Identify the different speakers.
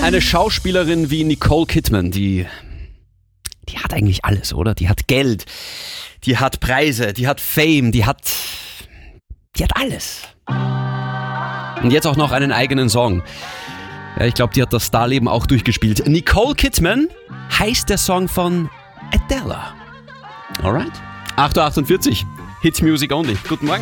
Speaker 1: Eine Schauspielerin wie Nicole Kidman, die hat eigentlich alles, oder? Die hat Geld, die hat Preise, die hat Fame, die hat alles. Und jetzt auch noch einen eigenen Song. Ja, ich glaube, die hat das Starleben auch durchgespielt. Nicole Kidman heißt der Song von Adele. Alright. 8.48 Uhr. Hits Music Only. Guten Morgen.